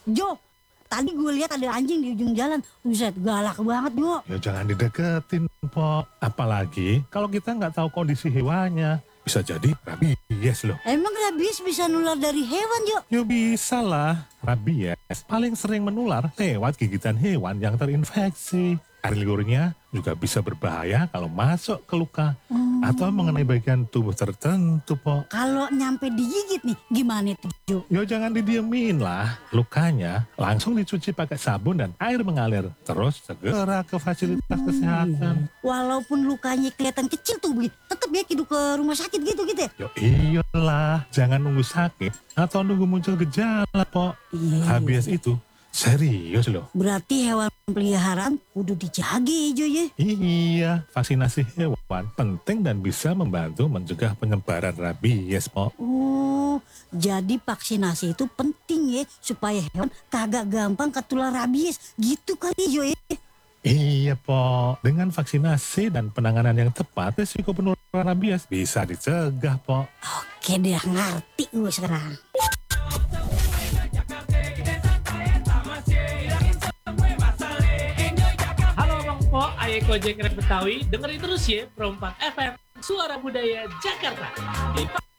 Jo, tadi gue lihat ada anjing di ujung jalan. Buset, galak banget, Jo. Ya jangan dideketin, Po. Apalagi kalau kita nggak tahu kondisi hewannya. Bisa jadi rabies loh. Emang rabies bisa nular dari hewan, Jo? Ya bisa lah. Rabies paling sering menular lewat gigitan hewan yang terinfeksi. Air liurnya juga bisa berbahaya kalau masuk ke luka atau mengenai bagian tubuh tertentu, Po. Kalau nyampe digigit nih, gimana tuh, Jo? Ya jangan didiemin lah. Lukanya langsung dicuci pakai sabun dan air mengalir. Terus segera ke fasilitas kesehatan. Walaupun lukanya kelihatan kecil tuh, tetap ya hidup ke rumah sakit gitu ya? Yo iyalah, jangan nunggu sakit atau nunggu muncul gejala, Po. Iya. Rabies itu serius loh. Berarti hewan peliharaan kudu dijaga ya, Jo ya? Iya, vaksinasi hewan penting dan bisa membantu mencegah penyebaran rabies, Po. Oh, jadi vaksinasi itu penting ya, supaya hewan kagak gampang ketular rabies. Gitu kali, Jo ya? Iya, Po. Dengan vaksinasi dan penanganan yang tepat, risiko penularan rabies bisa dicegah, Po. Oke deh, ngerti gue sekarang. Halo Bang Po, Ayo Gojek Rap Betawi, dengerin terus ya Perompak FM, Suara Budaya Jakarta.